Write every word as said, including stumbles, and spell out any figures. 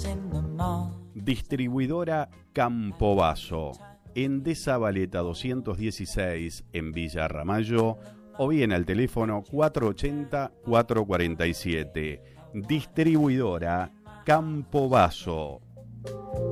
Distribuidora Campobasso, Endesa Valeta doscientos dieciséis en Villa Ramallo, o bien al teléfono cuatro ochenta, cuatro cuarenta y siete. Distribuidora Campobasso.